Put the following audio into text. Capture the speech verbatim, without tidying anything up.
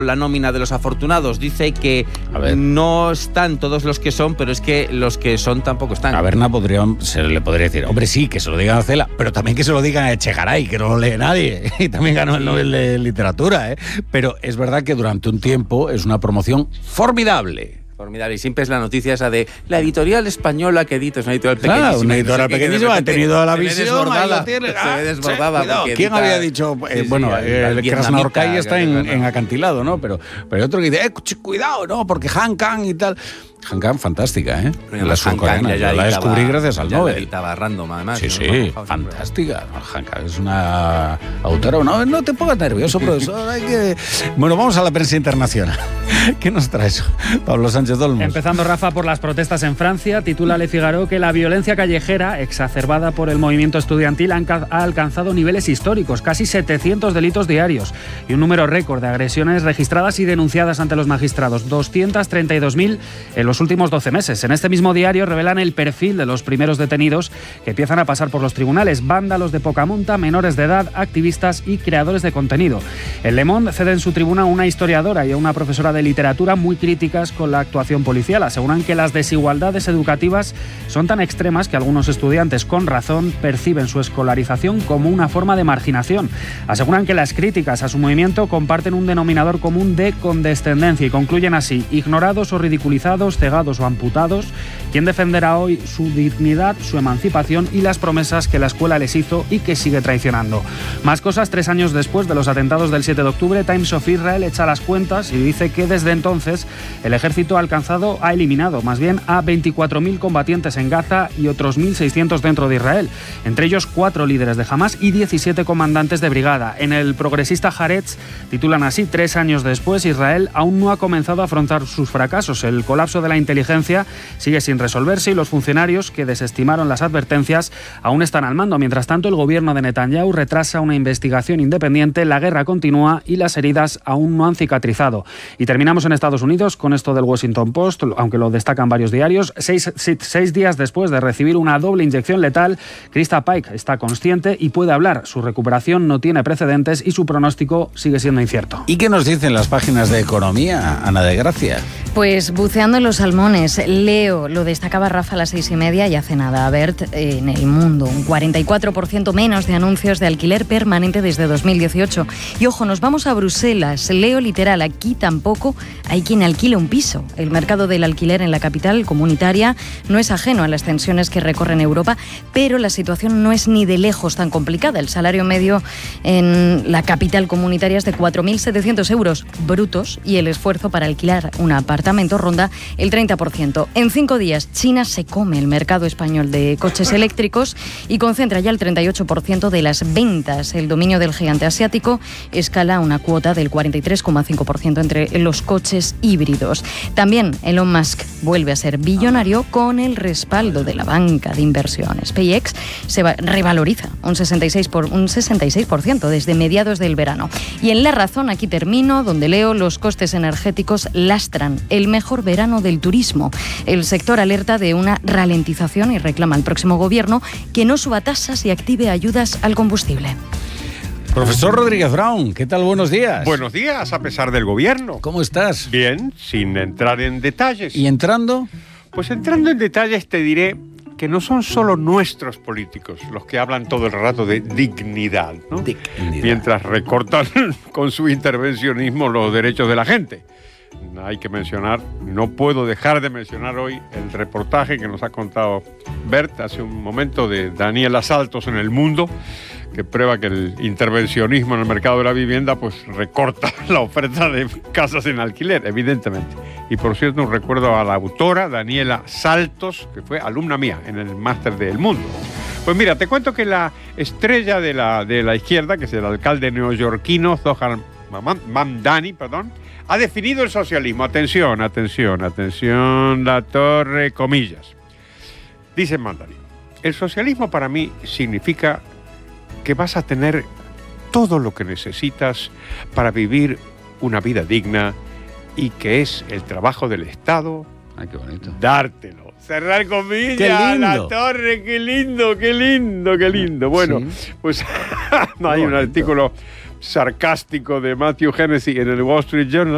la nómina de los afortunados. Dice que no están todos los que son, pero es que los que son tampoco están. A Berna podría, se le podría decir, hombre, sí, que se lo digan a Cela, pero también que se lo digan a Echegaray, que no lo lee nadie, y también ganó el Nobel de Literatura, ¿eh? Pero es verdad que durante un tiempo es una promoción formidable. Formidable. Y siempre es la noticia esa de la editorial española que edita, es una editorial pequeñísima. Claro, una editorial no sé pequeñísima, ha tenido la se ve visión, desbordada, tiene, se ah, ve desbordada. sí, porque ¿Quién edita, había dicho? Eh, sí, bueno, sí, el, el Krasnahorkai está en, en acantilado, ¿no? Pero, pero hay otro que dice, eh, cuidado, ¿no? Porque Han Kang y tal. Han Kang, fantástica, ¿eh? Pero la surcoreana. Yo la descubrí gracias al ya Nobel. La editaba random, además. Sí, ¿no? sí, no, fantástica. Han Kang es una autora. No, no te pongas nervioso, profesor. Hay que... Bueno, vamos a la prensa internacional. ¿Qué nos trae eso, Pablo Sánchez Olmos? Empezando, Rafa, por las protestas en Francia, titula Le Figaro que la violencia callejera, exacerbada por el movimiento estudiantil, ha alcanzado niveles históricos, casi setecientos delitos diarios y un número récord de agresiones registradas y denunciadas ante los magistrados, doscientos treinta y dos mil en los últimos doce meses. En este mismo diario revelan el perfil de los primeros detenidos que empiezan a pasar por los tribunales: vándalos de poca monta, menores de edad, activistas y creadores de contenido. El Le Monde cede en su tribuna a una historiadora y a una profesora de literatura muy críticas con la actuación policial. Aseguran que las desigualdades educativas son tan extremas que algunos estudiantes, con razón, perciben su escolarización como una forma de marginación. Aseguran que las críticas a su movimiento comparten un denominador común de condescendencia y concluyen así: ignorados o ridiculizados, cegados o amputados, ¿quién defenderá hoy su dignidad, su emancipación y las promesas que la escuela les hizo y que sigue traicionando? Más cosas. Tres años después de los atentados del siete de octubre, Times of Israel echa las cuentas y dice que desde entonces el ejército ha alcanzado, ha eliminado más bien a veinticuatro mil combatientes en Gaza y otros mil seiscientos dentro de Israel, entre ellos cuatro líderes de Hamas y diecisiete comandantes de brigada. En el progresista Haaretz titulan así: tres años después, Israel aún no ha comenzado a afrontar sus fracasos. El colapso de la inteligencia sigue sin resolverse y los funcionarios que desestimaron las advertencias aún están al mando. Mientras tanto, el gobierno de Netanyahu retrasa una investigación independiente, la guerra continúa y las heridas aún no han cicatrizado. Y terminamos en Estados Unidos con esto del Washington Post, aunque lo destacan varios diarios. Seis, seis, seis días después de recibir una doble inyección letal, Krista Pike está consciente y puede hablar. Su recuperación no tiene precedentes y su pronóstico sigue siendo incierto. ¿Y qué nos dicen las páginas de economía, Ana de Gracia? Pues buceando en los salmones, Leo, lo destacaba Rafa a las seis y media y hace nada, Bert, en El Mundo, un cuarenta y cuatro por ciento menos de anuncios de alquiler permanente desde dos mil dieciocho. Y ojo, nos vamos a Bruselas, Leo literal, aquí tampoco hay quien alquile un piso. El mercado del alquiler en la capital comunitaria no es ajeno a las tensiones que recorren Europa, pero la situación no es ni de lejos tan complicada. El salario medio en la capital comunitaria es de cuatro mil setecientos euros brutos y el esfuerzo para alquilar un apartamento ronda el treinta por ciento. En cinco días, China se come el mercado español de coches eléctricos y concentra ya el treinta y ocho por ciento de las ventas. El dominio del gigante asiático escala una cuota del cuarenta y tres coma cinco por ciento entre los coches híbridos. También Elon Musk vuelve a ser billonario con el respaldo de la banca de inversión. SpaceX se va, revaloriza un sesenta y seis por ciento, un sesenta y seis por ciento desde mediados del verano. Y en La Razón, aquí termino, donde leo: los costes energéticos lastran el mejor verano del turismo. El sector alerta de una ralentización y reclama al próximo gobierno que no suba tasas y active ayudas al combustible. Profesor Rodríguez Brown, ¿qué tal? Buenos días. Buenos días, a pesar del gobierno. ¿Cómo estás? Bien, sin entrar en detalles. ¿Y entrando? Pues entrando en detalles te diré que no son solo nuestros políticos los que hablan todo el rato de dignidad, ¿no? Dignidad. Mientras recortan con su intervencionismo los derechos de la gente. Hay que mencionar, no puedo dejar de mencionar hoy el reportaje que nos ha contado Bert hace un momento de Daniela Saltos en El Mundo, que prueba que el intervencionismo en el mercado de la vivienda pues recorta la oferta de casas en alquiler, evidentemente. Y por cierto, un recuerdo a la autora Daniela Saltos, que fue alumna mía en el máster de El Mundo. Pues mira, te cuento que la estrella de la, de la izquierda, que es el alcalde neoyorquino Zohar Mamdani, perdón, ha definido el socialismo. Atención, atención, atención, la torre, comillas. Dice Mamdani: el socialismo para mí significa que vas a tener todo lo que necesitas para vivir una vida digna y que es el trabajo del Estado. Ay, qué bonito. Dártelo. Cerrar comillas. Qué lindo. La torre, qué lindo, qué lindo, qué lindo. Bueno, sí. Pues hay un artículo sarcástico de Matthew Hennessy en el Wall Street Journal